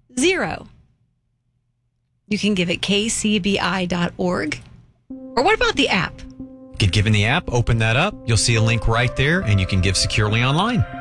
You can give at kcbi.org. Or what about the app? Get given the app, open that up. You'll see a link right there, and you can give securely online.